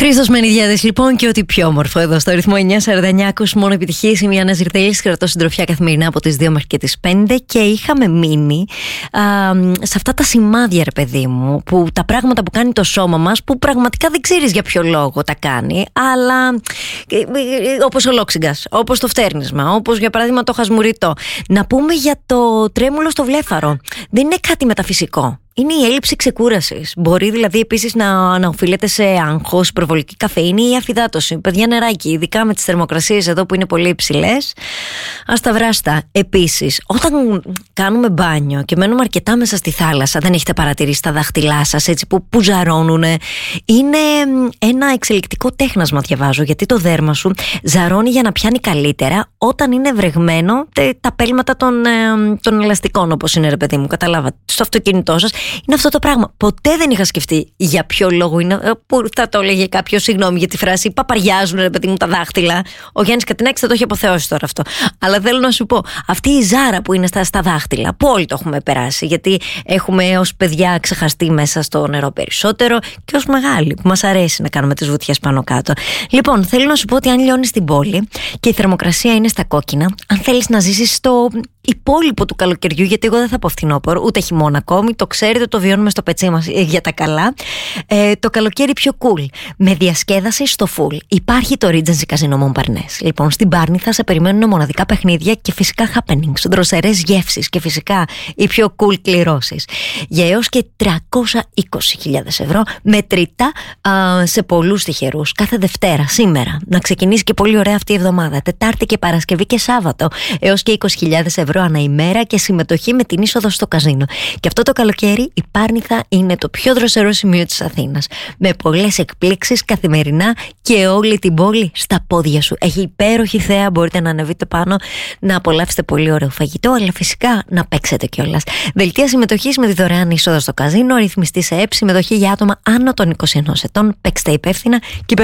Χρήστος Μενιδιάδης λοιπόν, και ό,τι πιο όμορφο εδώ στο ρυθμό 949. Ακούς μόνο επιτυχίες. Είμαι η Άννα Ζιρτέλης, κρατώ συντροφιά καθημερινά από τις 2 μέχρι και τις 5. Και είχαμε μείνει σε αυτά τα σημάδια, ρε παιδί μου, που τα πράγματα που κάνει το σώμα μας, που πραγματικά δεν ξέρεις για ποιο λόγο τα κάνει, αλλά όπως ο λόξιγκας, όπως το φτέρνισμα, όπως για παράδειγμα το χασμουριτό. Να πούμε για το τρέμουλο στο βλέφαρο. Δεν είναι κάτι μεταφυσικό. Είναι η έλλειψη ξεκούρασης. Μπορεί δηλαδή επίσης να οφείλεται σε άγχος, υπερβολική καφεΐνη ή αφυδάτωση. Παιδιά, νεράκι, ειδικά με τις θερμοκρασίες εδώ που είναι πολύ υψηλές, ασταυράστα. Επίσης, όταν κάνουμε μπάνιο και μένουμε αρκετά μέσα στη θάλασσα, δεν έχετε παρατηρήσει τα δάχτυλά σας έτσι που ζαρώνουνε? Είναι ένα εξελικτικό τέχνασμα, διαβάζω, γιατί το δέρμα σου ζαρώνει για να πιάνει καλύτερα όταν είναι βρεγμένο τα πέλματα των ελαστικών, όπως είναι, ρε παιδί μου, καταλάβατε, στο αυτοκίνητό σας. Είναι αυτό το πράγμα. Ποτέ δεν είχα σκεφτεί για ποιο λόγο είναι. Που θα το έλεγε κάποιο, συγγνώμη για τη φράση, παπαριάζουν, ρε παιδί μου, τα δάχτυλα. Ο Γιάννης Κατινάκης θα το έχει αποθεώσει τώρα αυτό. Αλλά θέλω να σου πω, αυτή η ζάρα που είναι στα δάχτυλα, που όλοι το έχουμε περάσει, γιατί έχουμε ως παιδιά ξεχαστεί μέσα στο νερό περισσότερο, και ως μεγάλοι που μας αρέσει να κάνουμε τις βουτιές πάνω κάτω. Λοιπόν, θέλω να σου πω ότι αν λιώνεις στην πόλη και η θερμοκρασία είναι στα κόκκινα, αν θέλεις να ζήσεις στο υπόλοιπο του καλοκαιριού, γιατί εγώ δεν θα πω φθινόπωρο ούτε χειμώνα ακόμη, το ξέρετε, το βιώνουμε στο πετσί μας για τα καλά. Το καλοκαίρι πιο cool, με διασκέδαση στο full, υπάρχει το Regency Casino Montparnasse. Λοιπόν, στην Πάρνη θα σε περιμένουν μοναδικά παιχνίδια και φυσικά happenings, δροσερές γεύσεις και φυσικά οι πιο cool κληρώσεις για έως και 320.000 ευρώ, μετρητά σε πολλούς τυχερούς, κάθε Δευτέρα, σήμερα. Να ξεκινήσει και πολύ ωραία αυτή η εβδομάδα, Τετάρτη και Παρασκευή και Σάββατο, έως και 20.000 ευρώ ανά ημέρα και συμμετοχή με την είσοδο στο καζίνο. Και αυτό το καλοκαίρι η Πάρνηθα είναι το πιο δροσερό σημείο της Αθήνας, με πολλές εκπλήξεις καθημερινά και όλη την πόλη στα πόδια σου. Έχει υπέροχη θέα, μπορείτε να ανεβείτε πάνω, να απολαύσετε πολύ ωραίο φαγητό, αλλά φυσικά να παίξετε κιόλας. Δελτία συμμετοχής με τη δωρεάν είσοδο στο καζίνο, ρυθμιστή σε ΕΠ, συμμετοχή για άτομα άνω των 21 ετών. Παίξτε υπεύθυνα και